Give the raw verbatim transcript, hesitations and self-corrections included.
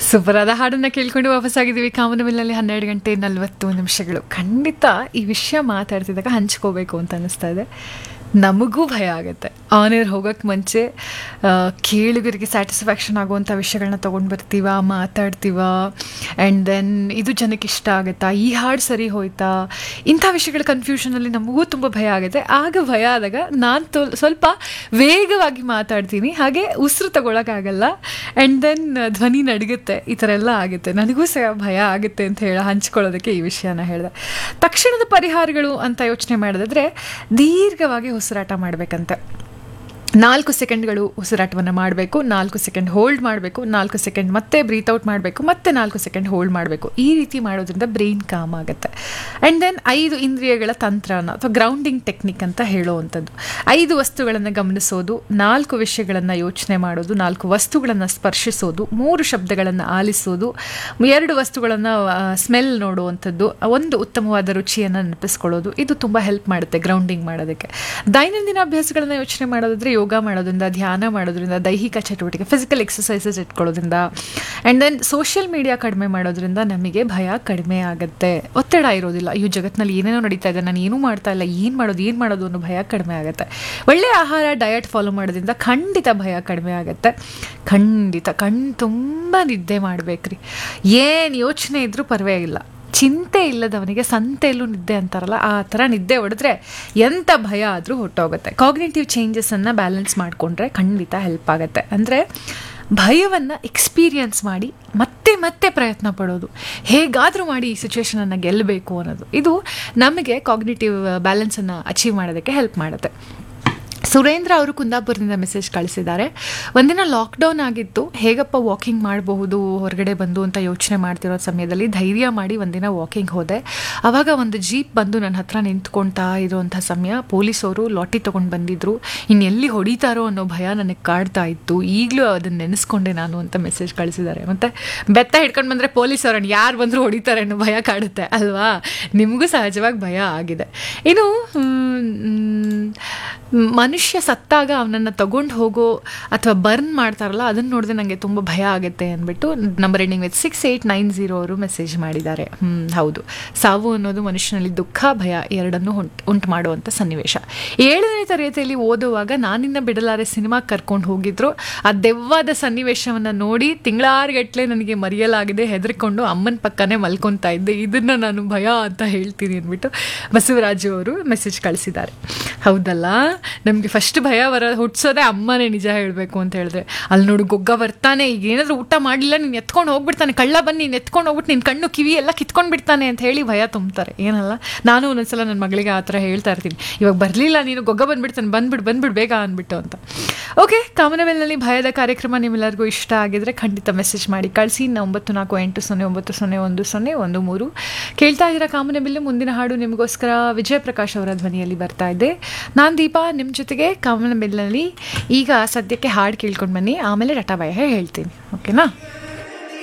ಸೂಪರಾದ ಹಾಡನ್ನು ಕೇಳ್ಕೊಂಡು ವಾಪಸ್ಸಾಗಿದ್ದೀವಿ ಕಾಮನಬಿಲ್ನಲ್ಲಿ ಹನ್ನೆರಡು ಗಂಟೆ ನಲವತ್ತು ನಿಮಿಷಗಳು. ಖಂಡಿತ ಈ ವಿಷಯ ಮಾತಾಡ್ತಿದ್ದಾಗ ಹಂಚ್ಕೋಬೇಕು ಅಂತ ಅನ್ನಿಸ್ತಾ ಇದೆ. ನಮಗೂ ಭಯ ಆಗುತ್ತೆ. ಆನ್ ಏರ್ ಹೋಗೋಕ್ಕೆ ಮುಂಚೆ ಕೇಳುಗರಿಗೆ ಸ್ಯಾಟಿಸ್ಫ್ಯಾಕ್ಷನ್ ಆಗುವಂಥ ವಿಷಯಗಳನ್ನ ತೊಗೊಂಡು ಬರ್ತೀವ, ಮಾತಾಡ್ತೀವ, ಆ್ಯಂಡ್ ದೆನ್ ಇದು ಜನಕ್ಕೆ ಇಷ್ಟ ಆಗುತ್ತಾ, ಈ ಹಾಡು ಸರಿ ಹೋಯ್ತಾ, ಇಂಥ ವಿಷಯಗಳ ಕನ್ಫ್ಯೂಷನಲ್ಲಿ ನಮಗೂ ತುಂಬ ಭಯ ಆಗುತ್ತೆ. ಆಗ ಭಯ ಆದಾಗ ನಾನು ತೊ ಸ್ವಲ್ಪ ವೇಗವಾಗಿ ಮಾತಾಡ್ತೀನಿ, ಹಾಗೆ ಉಸಿರು ತಗೊಳಕ್ಕಾಗಲ್ಲ, ಆ್ಯಂಡ್ ದೆನ್ ಧ್ವನಿ ನಡುಗುತ್ತೆ. ಈ ಥರ ಎಲ್ಲ ಆಗುತ್ತೆ. ನನಗೂ ಸಹ ಭಯ ಆಗುತ್ತೆ ಅಂತ ಹೇಳಿ ಹಂಚ್ಕೊಳ್ಳೋದಕ್ಕೆ ಈ ವಿಷಯನ ಹೇಳಿದೆ. ತಕ್ಷಣದ ಪರಿಹಾರಗಳು ಅಂತ ಯೋಚನೆ ಮಾಡಿದ್ರೆ ದೀರ್ಘವಾಗಿ ಉಸಿರಾಟ ಮಾಡಬೇಕಂತೆ. ನಾಲ್ಕು ಸೆಕೆಂಡ್ಗಳು ಉಸಿರಾಟವನ್ನು ಮಾಡಬೇಕು, ನಾಲ್ಕು ಸೆಕೆಂಡ್ ಹೋಲ್ಡ್ ಮಾಡಬೇಕು, ನಾಲ್ಕು ಸೆಕೆಂಡ್ ಮತ್ತೆ ಬ್ರೀತ್ ಔಟ್ ಮಾಡಬೇಕು, ಮತ್ತೆ ನಾಲ್ಕು ಸೆಕೆಂಡ್ ಹೋಲ್ಡ್ ಮಾಡಬೇಕು. ಈ ರೀತಿ ಮಾಡೋದ್ರಿಂದ ಬ್ರೈನ್ ಕಾಮ್ ಆಗುತ್ತೆ. ಆ್ಯಂಡ್ ದೆನ್ ಐದು ಇಂದ್ರಿಯಗಳ ತಂತ್ರನ ಅಥವಾ ಗ್ರೌಂಡಿಂಗ್ ಟೆಕ್ನಿಕ್ ಅಂತ ಹೇಳುವಂಥದ್ದು. ಐದು ವಸ್ತುಗಳನ್ನು ಗಮನಿಸೋದು, ನಾಲ್ಕು ವಿಷಯಗಳನ್ನು ಯೋಚನೆ ಮಾಡೋದು, ನಾಲ್ಕು ವಸ್ತುಗಳನ್ನು ಸ್ಪರ್ಶಿಸೋದು, ಮೂರು ಶಬ್ದಗಳನ್ನು ಆಲಿಸೋದು, ಎರಡು ವಸ್ತುಗಳನ್ನು ಸ್ಮೆಲ್ ನೋಡುವಂಥದ್ದು, ಒಂದು ಉತ್ತಮವಾದ ರುಚಿಯನ್ನು ನೆನಪಿಸ್ಕೊಳ್ಳೋದು. ಇದು ತುಂಬ ಹೆಲ್ಪ್ ಮಾಡುತ್ತೆ ಗ್ರೌಂಡಿಂಗ್ ಮಾಡೋದಕ್ಕೆ. ದೈನಂದಿನ ಅಭ್ಯಾಸಗಳನ್ನು ಯೋಚನೆ ಮಾಡೋದಾದರೆ ಯೋಗ ಮಾಡೋದ್ರಿಂದ, ಧ್ಯಾನ ಮಾಡೋದ್ರಿಂದ, ದೈಹಿಕ ಚಟುವಟಿಕೆ physical exercises ಇಟ್ಕೊಳ್ಳೋದ್ರಿಂದ, and then social media ಕಡಿಮೆ ಮಾಡೋದ್ರಿಂದ ನಮಗೆ ಭಯ ಕಡಿಮೆ ಆಗುತ್ತೆ. ಒತ್ತಡ ಇರೋದಿಲ್ಲ. ಈ ಜಗತ್ತಿನಲ್ಲಿ ಏನೇನೋ ನಡೀತಾ ಇದೆ, ನಾನು ಏನೂ ಮಾಡ್ತಾ ಇಲ್ಲ, ಏನು ಮಾಡೋದು ಏನು ಮಾಡೋದು ಅನ್ನೋ ಭಯ ಕಡಿಮೆ ಆಗುತ್ತೆ. ಒಳ್ಳೆಯ ಆಹಾರ ಡಯಟ್ ಫಾಲೋ ಮಾಡೋದ್ರಿಂದ ಖಂಡಿತ ಭಯ ಕಡಿಮೆ ಆಗುತ್ತೆ. ಖಂಡಿತ ಕಣ್ಣು ತುಂಬ ನಿದ್ದೆ ಮಾಡಬೇಕ್ರಿ. ಏನು ಯೋಚನೆ ಇದ್ರೂ ಪರವಾಗಿಲ್ಲ, ಚಿಂತೆ ಇಲ್ಲದವನಿಗೆ ಸಂತೆಯಲ್ಲೂ ನಿದ್ದೆ ಅಂತಾರಲ್ಲ, ಆ ಥರ ನಿದ್ದೆ ಹೊಡೆದ್ರೆ ಎಂಥ ಭಯ ಆದರೂ ಹೊಟ್ಟೋಗುತ್ತೆ. ಕಾಗ್ನಿಟಿವ್ ಚೇಂಜಸನ್ನು ಬ್ಯಾಲೆನ್ಸ್ ಮಾಡಿಕೊಂಡ್ರೆ ಖಂಡಿತ ಹೆಲ್ಪ್ ಆಗುತ್ತೆ. ಅಂದರೆ ಭಯವನ್ನು ಎಕ್ಸ್ಪೀರಿಯನ್ಸ್ ಮಾಡಿ ಮತ್ತೆ ಮತ್ತೆ ಪ್ರಯತ್ನ ಪಡೋದು, ಹೇಗಾದರೂ ಮಾಡಿ ಈ ಸಿಚುವೇಶನನ್ನು ಗೆಲ್ಲಬೇಕು ಅನ್ನೋದು, ಇದು ನಮಗೆ ಕಾಗ್ನಿಟಿವ್ ಬ್ಯಾಲೆನ್ಸನ್ನು ಅಚೀವ್ ಮಾಡೋದಕ್ಕೆ ಹೆಲ್ಪ್ ಮಾಡುತ್ತೆ. ಸುರೇಂದ್ರ ಅವರು ಕುಂದಾಪುರದಿಂದ ಮೆಸೇಜ್ ಕಳಿಸಿದ್ದಾರೆ. ಒಂದಿನ ಲಾಕ್ಡೌನ್ ಆಗಿತ್ತು, ಹೇಗಪ್ಪ ವಾಕಿಂಗ್ ಮಾಡಬಹುದು ಹೊರಗಡೆ ಬಂದು ಅಂತ ಯೋಚನೆ ಮಾಡ್ತಿರೋ ಸಮಯದಲ್ಲಿ ಧೈರ್ಯ ಮಾಡಿ ಒಂದಿನ ವಾಕಿಂಗ್ ಹೋದೆ. ಆವಾಗ ಒಂದು ಜೀಪ್ ಬಂದು ನನ್ನ ಹತ್ರ ನಿಂತ್ಕೊಳ್ತಾ ಇರುವಂಥ ಸಮಯ ಪೊಲೀಸವರು ಲಾಟಿ ತೊಗೊಂಡು ಬಂದಿದ್ರು. ಇನ್ನು ಎಲ್ಲಿ ಹೊಡಿತಾರೋ ಅನ್ನೋ ಭಯ ನನಗೆ ಕಾಡ್ತಾ ಇತ್ತು. ಈಗಲೂ ಅದನ್ನು ನೆನೆಸ್ಕೊಂಡೆ ನಾನು ಅಂತ ಮೆಸೇಜ್ ಕಳಿಸಿದ್ದಾರೆ. ಮತ್ತು ಬೆತ್ತ ಹಿಡ್ಕೊಂಡು ಬಂದರೆ ಪೊಲೀಸವ್ರನ್ನ ಯಾರು ಬಂದರೂ ಹೊಡಿತಾರೆ ಅನ್ನೋ ಭಯ ಕಾಡುತ್ತೆ ಅಲ್ವಾ? ನಿಮಗೂ ಸಹಜವಾಗಿ ಭಯ ಆಗಿದೆ. ಇನ್ನು ಮನುಷ್ಯ ಸತ್ತಾಗ ಅವನನ್ನು ತಗೊಂಡು ಹೋಗೋ ಅಥವಾ ಬರ್ನ್ ಮಾಡ್ತಾರಲ್ಲ, ಅದನ್ನು ನೋಡಿದ್ರೆ ನನಗೆ ತುಂಬ ಭಯ ಆಗುತ್ತೆ ಅಂದ್ಬಿಟ್ಟು number ending with six eight nine zero ಅವರು ಮೆಸೇಜ್ ಮಾಡಿದ್ದಾರೆ. ಹ್ಞೂ ಹೌದು, ಸಾವು ಅನ್ನೋದು ಮನುಷ್ಯನಲ್ಲಿ ದುಃಖ ಭಯ ಎರಡನ್ನೂ ಉಂಟು ಉಂಟು ಮಾಡುವಂಥ ಸನ್ನಿವೇಶ. ಏಳನೇ ತರಗತಿಯಲ್ಲಿ ಓದುವಾಗ ನಾನಿನ್ನ ಬಿಡಲಾರೆ ಸಿನಿಮಾಗೆ ಕರ್ಕೊಂಡು ಹೋಗಿದ್ರು. ಆ ದೆವ್ವಾದ ಸನ್ನಿವೇಶವನ್ನು ನೋಡಿ ತಿಂಗಳಾರುಗಟ್ಟಲೆ ನನಗೆ ಮರೆಯಲಾಗಿದೆ, ಹೆದರ್ಕೊಂಡು ಅಮ್ಮನ ಪಕ್ಕನೇ ಮಲ್ಕೊತಾ ಇದ್ದೆ. ಇದನ್ನು ನಾನು ಭಯ ಅಂತ ಹೇಳ್ತೀನಿ ಅಂದ್ಬಿಟ್ಟು ಬಸವರಾಜು ಅವರು ಮೆಸೇಜ್ ಕಳಿಸಿದ್ದಾರೆ. ಹೌದಲ್ಲ, ನಮಗೆ ಫಸ್ಟ್ ಭಯ ಬರ ಹುಟ್ಟಿಸೋದೇ ಅಮ್ಮನೇ, ನಿಜ ಹೇಳಬೇಕು ಅಂತ ಹೇಳಿದ್ರೆ. ಅಲ್ಲಿ ನೋಡು ಗೊಗ್ಗ ಬರ್ತಾನೆ, ಈಗ ಏನಾದರೂ ಊಟ ಮಾಡಲಿಲ್ಲ ನೀನು ಎತ್ಕೊಂಡು ಹೋಗ್ಬಿಡ್ತಾನೆ, ಕಳ್ಳ ಬನ್ನಿ ನೀನು ಎತ್ಕೊಂಡು ಹೋಗ್ಬಿಟ್ಟು ನಿನ್ನ ಕಣ್ಣು ಕಿವಿ ಎಲ್ಲ ಕಿತ್ಕೊಂಡು ಬಿಡ್ತಾನೆ ಅಂತ ಹೇಳಿ ಭಯ ತುಂಬ್ತಾರೆ. ಏನಲ್ಲ, ನಾನು ಒಂದೊಂದ್ಸಲ ನನ್ನ ಮಗಳಿಗೆ ಆ ಥರ ಹೇಳ್ತಾ ಇರ್ತೀನಿ, ಇವಾಗ ಬರಲಿಲ್ಲ ನೀನು ಗೊಗ್ಗ ಬಂದುಬಿಡ್ತಾನೆ, ಬಂದ್ಬಿಡು ಬಂದ್ಬಿಡು ಬೇಗ ಅಂದ್ಬಿಟ್ಟು ಅಂತ. ಓಕೆ, ಕಾಮನವೆಲ್ನಲ್ಲಿ ಭಯದ ಕಾರ್ಯಕ್ರಮ ನಿಮ್ಮೆಲ್ಲರಿಗೂ ಇಷ್ಟ ಆಗಿದ್ರೆ ಖಂಡಿತ ಮೆಸೇಜ್ ಮಾಡಿ ಕಳಿಸಿ. ಒಂಬತ್ತು ನಾಲ್ಕು ಎಂಟು ಸೊನ್ನೆ ಒಂಬತ್ತು ಸೊನ್ನೆ ಒಂದು ಸೊನ್ನೆ ಒಂದು ಮೂರು ಕೇಳ್ತಾ ಇದ್ದೀರಾ ಕಾಮನಬಿಲ್ಲು. ಮುಂದಿನ ಹಾಡು ನಿಮಗೋಸ್ಕರ ವಿಜಯ ಪ್ರಕಾಶ್ ಅವರ ಧ್ವನಿಯಲ್ಲಿ ಬರ್ತಾ ಇದೆ. ನಾನು ದೀಪಾ ನಿಮ್ಮ ಜೊತೆಗೆ ಕಾಮನಬಿಲ್ನಲ್ಲಿ. ಈಗ ಸದ್ಯಕ್ಕೆ ಹಾಡು ಕೇಳ್ಕೊಂಡು ಬನ್ನಿ, ಆಮೇಲೆ ಟಾಟಾ ಬಾಯ್ ಹೇಳ್ತೀನಿ. ಓಕೆನಾ?